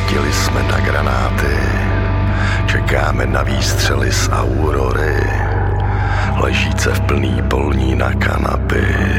Nehleděli jsme na granáty, čekáme na výstřely z aurory, ležíce v plný polní na kanapy.